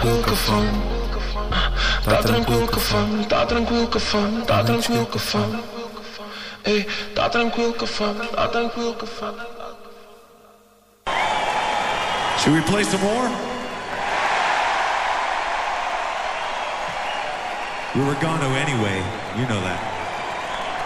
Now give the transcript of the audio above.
tranquilo que a fome. Tá tranquilo que a fome, tá tranquilo que a fome, tá tranquilo que a fome. Ei, tá tranquilo que a fome, tá tranquilo que a fome. Should we play some more? We were gonna anyway, you know that.